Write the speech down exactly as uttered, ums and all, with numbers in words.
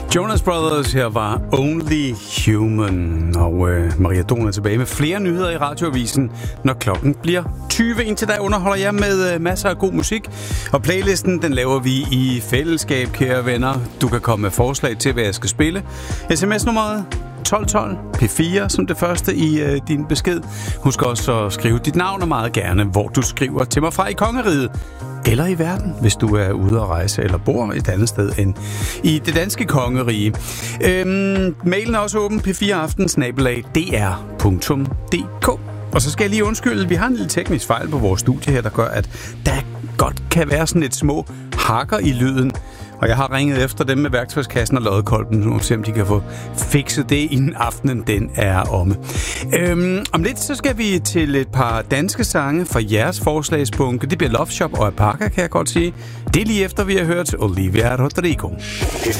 Jonas Brothers her var Only Human, og øh, Maria Don er tilbage med flere nyheder i Radioavisen, når klokken bliver tyve. Indtil da underholder jeg med øh, masser af god musik, og playlisten den laver vi i fællesskab, kære venner. Du kan komme med forslag til, hvad jeg skal spille. sms-nummeret tolv tolv P fire som det første i øh, din besked. Husk også at skrive dit navn og meget gerne, hvor du skriver til mig fra i kongeriget eller i verden, hvis du er ude at rejse eller bor et andet sted end i det danske kongerige. Øhm, mailen er også åben, p fire aften snabel-a d r punktum d k. Og så skal jeg lige undskylde, vi har en lille teknisk fejl på vores studie her, der gør, at der godt kan være sådan et små hakker i lyden. Og jeg har ringet efter dem med værktøjskassen og loddekolben, nu se om de kan få fikset det, inden aftenen den er omme. Øhm, om lidt så skal vi til et par danske sange fra jeres forslagsbunke. Det bliver Love Shop og Apaka, kan jeg godt sige. Det er lige efter, vi har hørt Olivia Rodrigo.